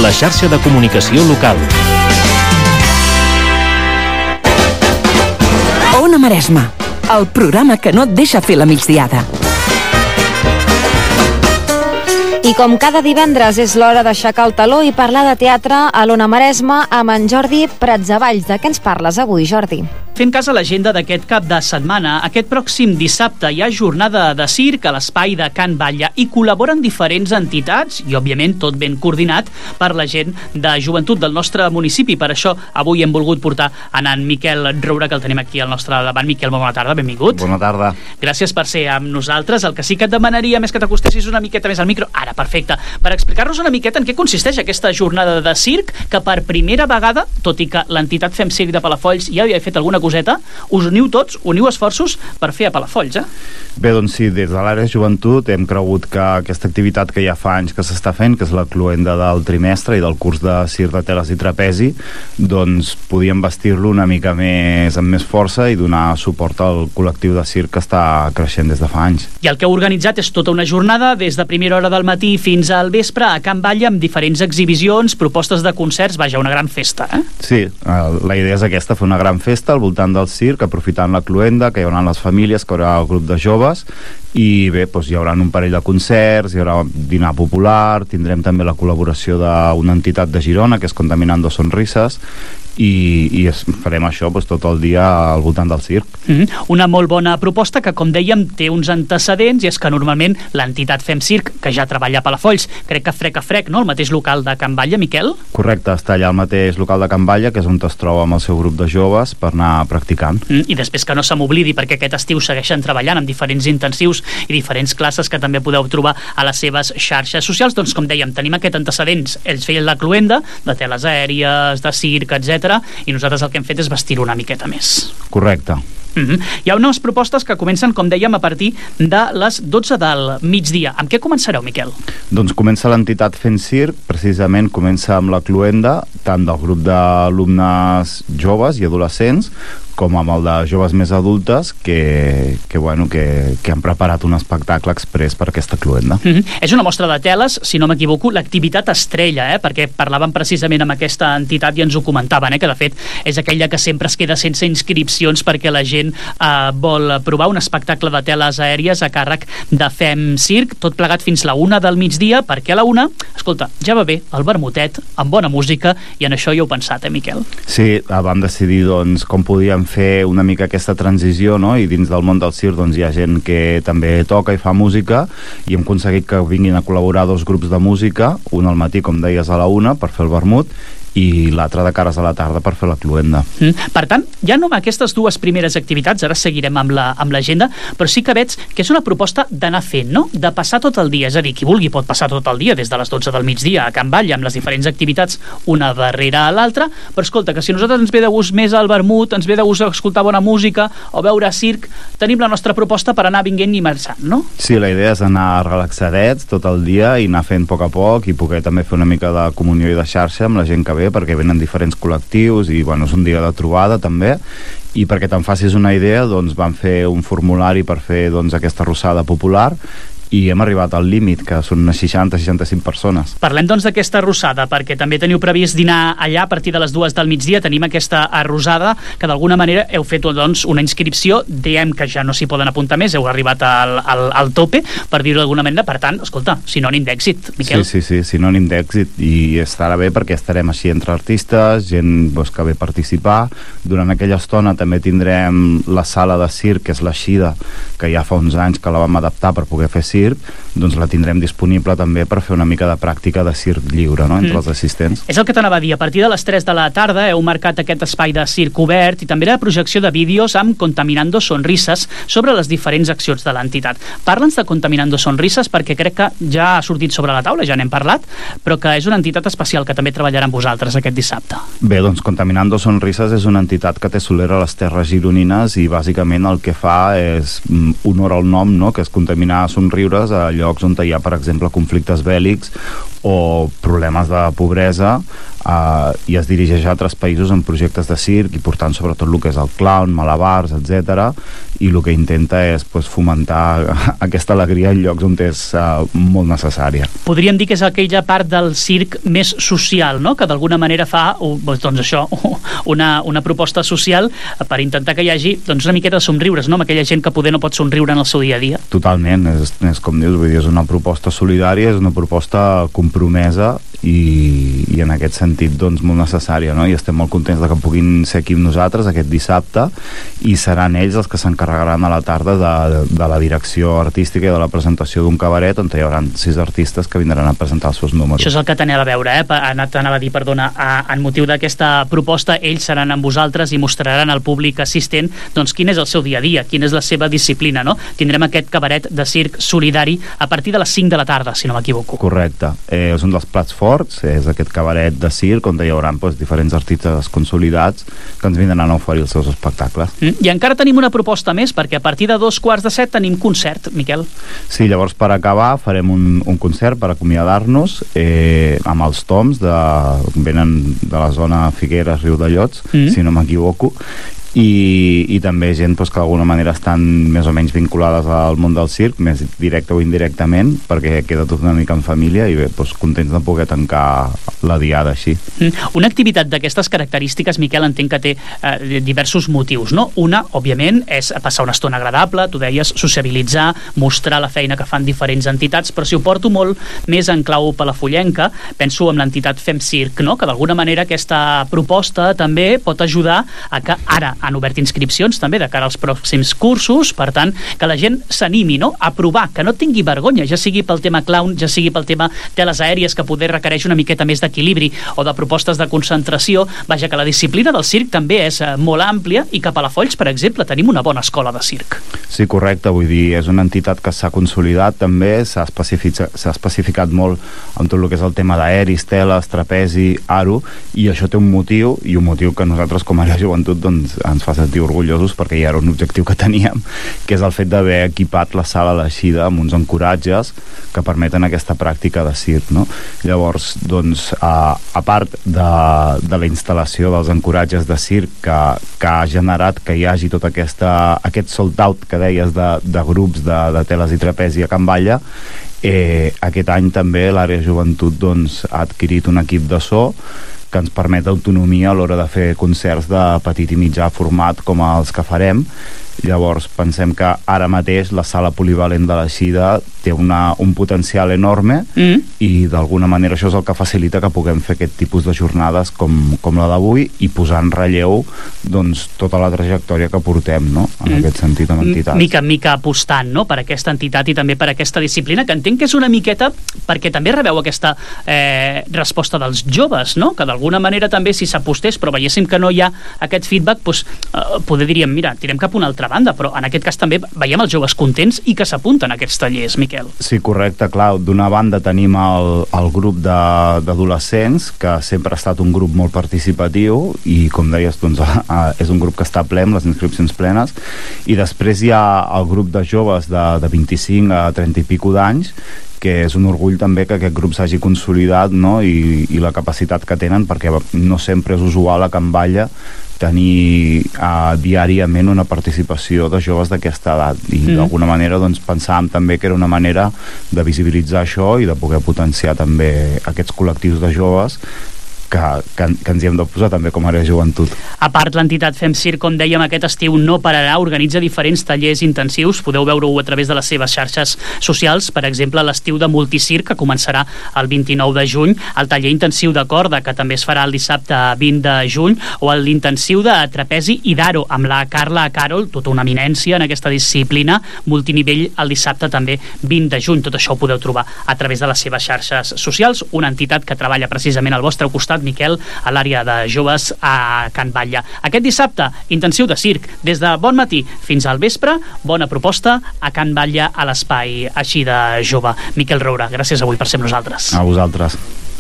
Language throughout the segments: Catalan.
la xarxa de comunicació local. Ona Maresme, el programa que no et deixa fer la migdiada. I com cada divendres és l'hora d'aixecar el taló i parlar de teatre a l'Ona Maresme amb en Jordi Pratsavalls. De què ens parles avui, Jordi? Fent cas a l'agenda d'aquest cap de setmana, aquest pròxim dissabte hi ha jornada de circ a l'espai de Can Batlle i col·laboren diferents entitats i, òbviament, tot ben coordinat per la gent de joventut del nostre municipi. Per això, avui hem volgut portar en Miquel Roura, que el tenim aquí al nostre davant. Miquel, bona tarda, benvingut. Bona tarda. Gràcies per ser amb nosaltres. El que sí que et demanaria més que t'acostessis una miqueta més al micro. Ara, perfecte. Per explicar-nos una miqueta en què consisteix aquesta jornada de circ, que per primera vegada, tot i que l'entitat Fem Circ de Palafolls ja havia fet alguna coseta, us uniu tots, uniu esforços per fer a Palafolls, Bé, doncs sí, des de l'àrea de joventut hem cregut que aquesta activitat que ja fa anys que s'està fent, que és la cloenda del trimestre i del curs de circ de teles i trapezi, doncs podíem vestir-lo una mica més amb més força i donar suport al col·lectiu de circ que està creixent des de fa anys. I el que heu organitzat és tota una jornada des de primera hora del matí fins al vespre a Can Batlle amb diferents exhibicions, propostes de concerts, vaja, una gran festa, Sí, la idea és aquesta, fer una gran festa al voltant del circ, aprofitant la cloenda, que hi haurà les famílies, que hi haurà el grup de joves, i bé, doncs hi haurà un parell de concerts, hi haurà dinar popular, tindrem també la col·laboració d'una entitat de Girona, que és Contaminando Sonrises, i farem això doncs, tot el dia al voltant del circ. Una molt bona proposta que, com dèiem, té uns antecedents, i és que normalment l'entitat Fem Circ, que ja treballa a Palafolls, crec que frec a frec, no?, el mateix local de Can Batlle, Miquel? Correcte, està allà al mateix local de Can Batlle, que és on es troba amb el seu grup de joves per anar practicant. I després que no se m'oblidi, perquè aquest estiu segueixen treballant amb diferents intensius i diferents classes que també podeu trobar a les seves xarxes socials, doncs com dèiem, tenim aquest antecedents. Ells feien la cloenda de teles aèries, de circ, etc. I nosaltres el que hem fet és vestir-ho una miqueta més. Correcte. Hi ha unes propostes que comencen, com dèiem, a partir de les 12 del migdia. Amb què començareu, Miquel? Doncs comença l'entitat Fent Circ, precisament comença amb la cloenda, tant del grup d'alumnes joves i adolescents, com amb el de joves més adultes que han preparat un espectacle express per aquesta cloenda. És una mostra de teles, si no m'equivoco, l'activitat estrella, perquè parlàvem precisament amb aquesta entitat i ens ho comentaven, que de fet és aquella que sempre es queda sense inscripcions perquè la gent vol provar un espectacle de teles aèries a càrrec de Fem Circ, tot plegat fins la 1 del migdia, perquè a la 1, escolta, ja va bé el vermutet, amb bona música, i en això hi heu pensat, Miquel? Sí, vam decidir doncs com podíem fer una mica aquesta transició, no? I dins del món del circ doncs hi ha gent que també toca i fa música, i hem aconseguit que vinguin a col·laborar 2 grups de música, un al matí, com deies, a la 1 per fer el vermut, i l'altre de cares a la tarda per fer la cloenda. Per tant, ja no amb aquestes 2 primeres activitats, ara seguirem amb l'agenda, però sí que veig que és una proposta d'anar fent, no? De passar tot el dia, és a dir, qui vulgui pot passar tot el dia, des de les 12 del migdia a Can Batlle, amb les diferents activitats una darrere l'altra, però escolta, que si a nosaltres ens ve de gust més el vermut, ens ve de gust escoltar bona música o veure circ, tenim la nostra proposta per anar vinguent i marxant, no? Sí, la idea és anar relaxadets tot el dia i anar fent a poc i poder també fer una mica de comunió i de xarxa amb la gent que ve, perquè venen diferents col·lectius i és un dia de trobada també, i perquè te'n facis una idea doncs vam fer un formulari per fer aquesta arrossada popular i hem arribat al límit, que són unes 60-65 persones. Parlem doncs d'aquesta arrossada, perquè també teniu previst dinar allà a partir de les 2 del migdia. Tenim aquesta arrossada que d'alguna manera heu fet doncs una inscripció, diem que ja no s'hi poden apuntar més, heu arribat al tope, per dir-ho d'alguna manera. Per tant, escolta, sinònim d'èxit, Miquel. Sí, sinònim d'èxit, i estarà bé perquè estarem així entre artistes, gent que ve a participar. Durant aquella estona també tindrem la sala de circ, que és l'Eixida, que ja fa uns anys que la vam adaptar per poder fer circ, doncs la tindrem disponible també per fer una mica de pràctica de circ lliure, no?, entre els assistents. És el que t'anava a dir, a partir de les 3 de la tarda heu marcat aquest espai de circ obert i també la projecció de vídeos amb Contaminando Sonrises sobre les diferents accions de l'entitat. Parla'ns de Contaminando Sonrises, perquè crec que ja ha sortit sobre la taula, ja n'hem parlat, però que és una entitat especial que també treballarà amb vosaltres aquest dissabte. Bé, doncs Contaminando Sonrises és una entitat que té solera a les terres gironines i bàsicament el que fa és honor al nom, no?, que és contaminar somriures a llocs on hi ha, per exemple, conflictes bèl·lics o problemes de pobresa i es dirigeix a altres països en projectes de circ i portant sobretot el que és el clown, malabars, etc. I el que intenta és fomentar aquesta alegria en llocs on és molt necessària. Podríem dir que és aquella part del circ més social, no? Que d'alguna manera fa doncs això, una proposta social per intentar que hi hagi doncs, una miqueta de somriures, no? Amb aquella gent que poder no pot somriure en el seu dia a dia. Totalment, és com dius, vull dir, és una proposta solidària, és una proposta compromesa i en aquest sentit doncs molt necessària, no? I estem molt contents de que puguin ser aquí amb nosaltres aquest dissabte i seran ells els que s'encarregaran a la tarda de la direcció artística i de la presentació d'un cabaret on hi haurà 6 artistes que vindran a presentar els seus números. Això és el que t'anava a veure, t'anava a dir, perdona, en motiu d'aquesta proposta, ells seran amb vosaltres i mostraran al públic assistent doncs quin és el seu dia a dia, quina és la seva disciplina, no? Tindrem aquest cabaret de circ solidari a partir de les 5 de la tarda, si no m'equivoco. Correcte. És un dels plats forts, és aquest cabaret de circ on hi haurà diferents artistes consolidats que ens vindran a oferir els seus espectacles. I encara tenim una proposta més, perquè a partir de 2:45 tenim concert, Miquel. Sí, llavors per acabar farem un concert per acomiadar-nos amb els Toms, venen de la zona Figueres, Riudellots, si no m'equivoco, i també gent que d'alguna manera estan més o menys vinculades al món del circ, més directe o indirectament, perquè queda tot una mica en família i bé, contents de poder tancar la diada així. Una activitat d'aquestes característiques, Miquel, entenc que té diversos motius, no? Una, òbviament, és passar una estona agradable, tu deies, sociabilitzar, mostrar la feina que fan diferents entitats, però si ho porto molt més en clau palafollenca, penso en l'entitat Fem Circ, no? Que d'alguna manera aquesta proposta també pot ajudar a que ara han obert inscripcions també de cara als pròxims cursos, per tant, que la gent s'animi, no?, a provar, que no tingui vergonya, ja sigui pel tema clown, ja sigui pel tema teles aèries, que poder requereix una miqueta més d'equilibri, o de propostes de concentració. Vaja, que la disciplina del circ també és molt àmplia i que a Palafolls, per exemple, tenim una bona escola de circ. Sí, correcte, vull dir, és una entitat que s'ha consolidat també, s'ha especificat molt amb tot el que és el tema d'aeris, teles, trapezi, aro, i això té un motiu, i un motiu que nosaltres com a Àrea Joventut doncs ens fa sentir orgullosos perquè ja era un objectiu que teníem, que és el fet d'haver equipat la sala d'eixida amb uns ancoratges que permeten aquesta pràctica de circ, no? Llavors, doncs, a part de la instal·lació dels ancoratges de circ que ha generat que hi hagi tot aquest sold out que deies de grups de teles i trapezi a Can Batlle, aquest any també l'Àrea Joventut doncs, ha adquirit un equip de so que ens permet autonomia a l'hora de fer concerts de petit i mitjà format com els que farem. Llavors pensem que ara mateix la sala polivalent de l'Eixida té un potencial enorme i d'alguna manera això és el que facilita que puguem fer aquest tipus de jornades com la d'avui i posar en relleu doncs, tota la trajectòria que portem, no? En aquest sentit amb entitats. Mica en mica apostant, no?, per aquesta entitat i també per aquesta disciplina, que entenc que és una miqueta perquè també rebeu aquesta resposta dels joves, no?, que d'alguna manera també si s'apostés però veiéssim que no hi ha aquest feedback, doncs poder diríem, mira, tirem cap a una altra banda, però en aquest cas també veiem els joves contents i que s'apunten a aquests tallers, Miquel. Sí, correcte, clar. D'una banda tenim el grup d'adolescents, que sempre ha estat un grup molt participatiu i, com deies, doncs, és un grup que està ple amb les inscripcions plenes, i després hi ha el grup de joves de 25 a 30 i pico d'anys, que és un orgull també que aquest grup s'hagi consolidat, no? I la capacitat que tenen, perquè no sempre és usual a Can Batlle tenir diàriament una participació de joves d'aquesta edat i d'alguna manera doncs, pensàvem també que era una manera de visibilitzar això i de poder potenciar també aquests col·lectius de joves que ens hi hem de posar també com a Àrea Joventut. A part, l'entitat Fem Circ, com dèiem, aquest estiu no pararà, organitza diferents tallers intensius, podeu veure-ho a través de les seves xarxes socials, per exemple, l'estiu de Multicirc, que començarà el 29 de juny, el taller intensiu de corda, que també es farà el dissabte 20 de juny, o l'intensiu de trapezi i d'aro, amb la Carla Carol, tota una eminència en aquesta disciplina, multinivell el dissabte també 20 de juny. Tot això ho podeu trobar a través de les seves xarxes socials, una entitat que treballa precisament al vostre costat, Miquel, a l'àrea de joves a Can Batlle. Aquest dissabte, intensiu de circ, des de bon matí fins al vespre, bona proposta a Can Batlle, a l'espai així de jove. Miquel Roura, gràcies avui per ser amb nosaltres. A vosaltres.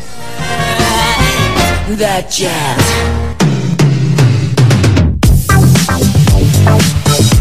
The jazz.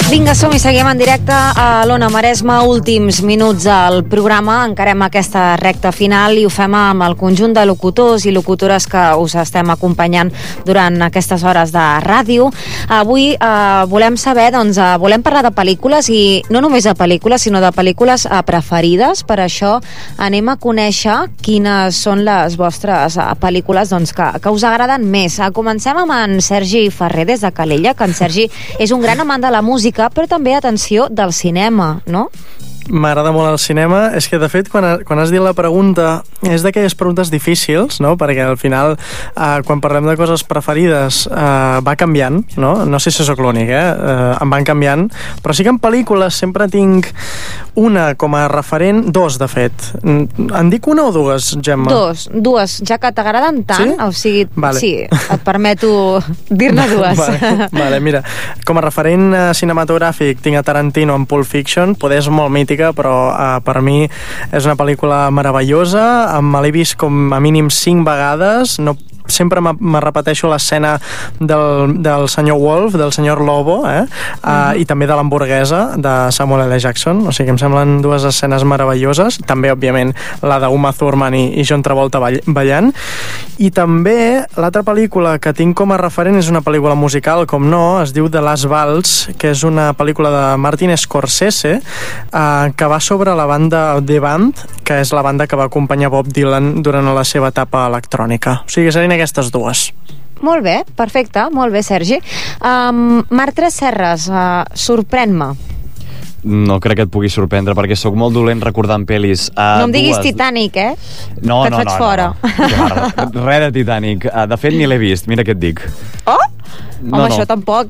Vinga, som i seguim en directe a l'Ona Maresme, últims minuts al programa, encarem aquesta recta final i ho fem amb el conjunt de locutors i locutores que us estem acompanyant durant aquestes hores de ràdio. Avui volem saber, volem parlar de pel·lícules i no només de pel·lícules, sinó de pel·lícules preferides. Per això anem a conèixer quines són les vostres pel·lícules que us agraden més. Comencem amb en Sergi Ferrer des de Calella, que en Sergi és un gran amant de la música, però també, atenció, del cinema, no? M'agrada molt el cinema. És que, de fet, quan has dit la pregunta, és d'aquelles preguntes difícils, no? Perquè al final, quan parlem de coses preferides, va canviant, no? No sé si sóc l'únic, em van canviant, però sí que en pel·lícules sempre tinc una com a referent, dos, de fet. En dic una o dues, Gemma? Dues, ja que t'agraden tant, sí? O sigui, vale. Sí, et permeto dir-ne dues. Vale, mira, com a referent cinematogràfic tinc a Tarantino en Pulp Fiction, poder és molt mític, però per mi és una pel·lícula meravellosa. Me l'he vist com a mínim 5 vegades. Sempre me repeteixo l'escena del senyor Wolf, del senyor Lobo, i també de l'hamburguesa de Samuel L. Jackson. O sigui que em semblen dues escenes meravelloses. També, òbviament, la d'Uma Thurman i John Travolta ballant. I també l'altra pel·lícula que tinc com a referent és una pel·lícula musical, com no, es diu The Last Waltz, que és una pel·lícula de Martin Scorsese, que va sobre la banda The Band, que és la banda que va acompanyar Bob Dylan durant la seva etapa electrònica. O sigui, serien aquestes dues. Molt bé, perfecte, molt bé, Sergi. Marc Tresserras, sorprèn-me. No crec que et pugui sorprendre, perquè sóc molt dolent recordant pel·lis. No em diguis Titanic, No, que et faig fora. No. Res de Titanic. De fet, ni l'he vist, mira què et dic. Oh? Home, això tampoc,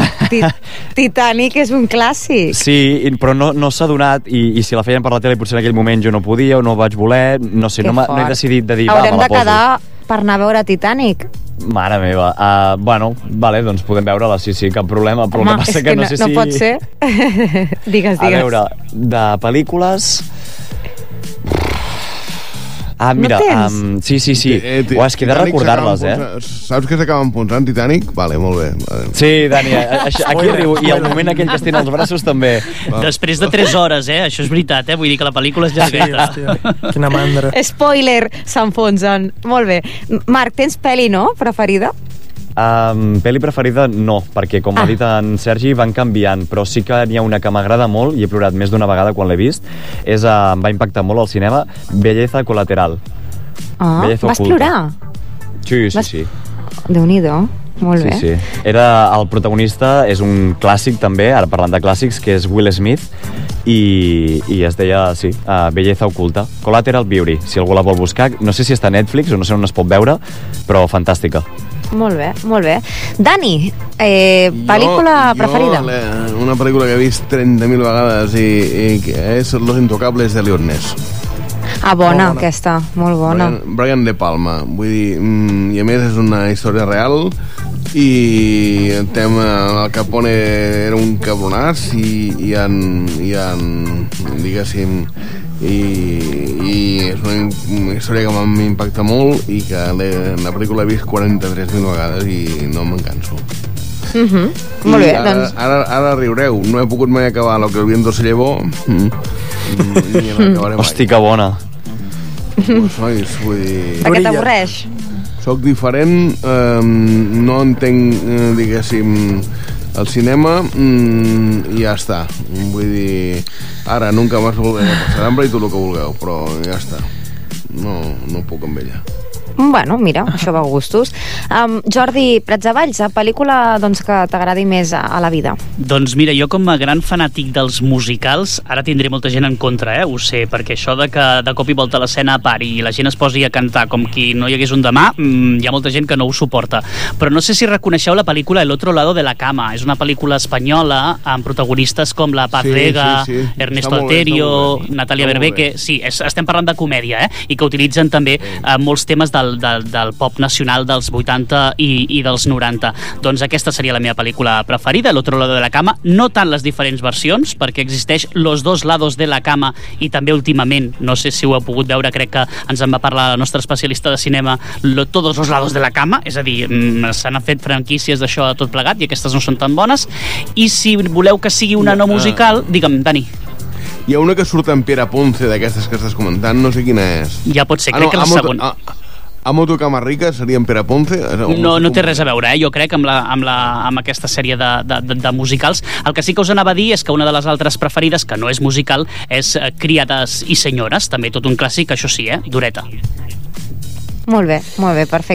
Titanic és un clàssic. Sí, però no s'ha donat, i si la feien per la tele potser en aquell moment jo no podia o no vaig voler, no sé, no he decidit de dir, haurem me la de quedar per anar a veure Titanic. Mare meva, bueno, vale, doncs podem veure-la, sí, cap problema, però home, el que passa que no sé si... no pot ser. Digues. A veure, de pel·lícules... mira, no sí. És que he de recordar-les, Saps que s'acaben punxant Titanic? Vale, molt bé. Sí, Dani, aquí arribo, i el moment aquell que es tenen els braços també. Després de 3 hores, Això és veritat, Vull dir que la pel·lícula és llargueta. Hòstia, quina mandra. Spoiler, s'enfonsen. Molt bé. Marc, tens pel·li, no?, preferida? Pel·li preferida no, perquè com ha dit en Sergi van canviant, però sí que n'hi ha una que m'agrada molt i he plorat més d'una vegada quan l'he vist, em va impactar molt al cinema, Belleza Colateral. Vas plorar? Sí. Déu-n'hi-do, molt bé. Sí. El protagonista és un clàssic també, ara parlant de clàssics, que és Will Smith, i es deia, Belleza Oculta, Collateral Beauty, si algú la vol buscar. No sé si està a Netflix o no sé on es pot veure, però fantàstica. Molt bé. Dani, pel·lícula preferida? Una pel·lícula que he vist 30.000 vegades i que és Los Intocables de Elliot Ness. Bona, aquesta, molt bona. Brian De Palma, vull dir, i a més és una història real, i el tema, el Capone era un cabronàs i diguéssim, i és una història que m'impacta molt i que la pel·lícula he vist 43.000 vegades i no me'n canso. Molt bé, doncs... Ara riureu, no he pogut mai acabar Lo que el viento se llevó, ni l'acabaré mai. Hosti, que bona. Nois, vull dir... Per què t'avorreix? Soc diferent, no entenc, diguéssim, el cinema, i ja està. Vull dir, ara nunca más volveré a pasar hambre i tot el que vulgueu, però ja està. No puc amb ella. Bueno, mira, això va a gustos. Jordi Pratsavalls, pel·lícula que t'agradi més a la vida? Doncs mira, jo com a gran fanàtic dels musicals, ara tindré molta gent en contra, ho sé, perquè això de que de cop i volta l'escena pari i la gent es posi a cantar com qui no hi hagués un demà, hi ha molta gent que no ho suporta. Però no sé si reconeixeu la pel·lícula El otro lado de la cama. És una pel·lícula espanyola amb protagonistes com la Paz Vega, Ernesto Alterio, Natalia Berbeque... Sí, estem parlant de comèdia, i que utilitzen també molts temes del del pop nacional dels 80 i dels 90. Doncs aquesta seria la meva pel·lícula preferida, El otro lado de la cama, no tant les diferents versions, perquè existeix Los dos lados de la cama, i també últimament, no sé si ho heu pogut veure, crec que ens en va parlar la nostra especialista de cinema, Todos los lados de la cama, és a dir, s'han fet franquícies d'això a tot plegat i aquestes no són tan bones. I si voleu que sigui una no musical, digue'm, Dani. Hi ha una que surt en Pere Ponce d'aquestes que estàs comentant, no sé quina és. Ja pot ser, crec que la segona. Amo tu cama rica seria en Pere Ponce? No té res a veure, jo crec, amb aquesta sèrie de musicals. El que sí que us anava a dir és que una de les altres preferides, que no és musical, és Criades i senyores, també tot un clàssic, això sí, dureta. Molt bé, perfecte.